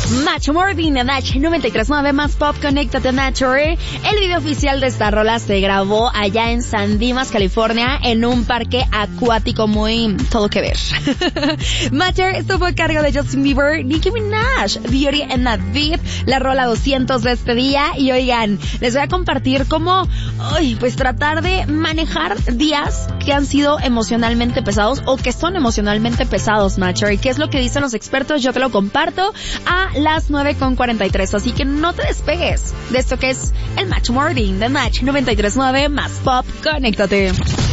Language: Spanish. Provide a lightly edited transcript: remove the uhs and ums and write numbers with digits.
Match Morning de Match 93.9 más pop, conéctate Nature. El video oficial de esta rola se grabó allá en San Dimas, California, en un parque acuático muy todo que ver. Matter, esto fue a cargo de Justin Bieber, Nicki Minaj, Beauty and the Beat, la rola 200 de este día. Y oigan, les voy a compartir cómo, pues tratar de manejar días que han sido emocionalmente pesados o que son emocionalmente pesados, Matter. ¿Y qué es lo que dicen los expertos? Yo te lo comparto a las 9:43, así que no te despegues de esto que es el Match Morning de Match 93.9 más pop, conéctate.